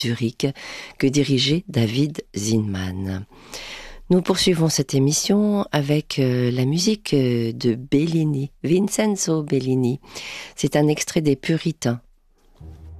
Zurich que dirigeait David Zinman. Nous poursuivons cette émission avec la musique de Bellini, Vincenzo Bellini. C'est un extrait des Puritains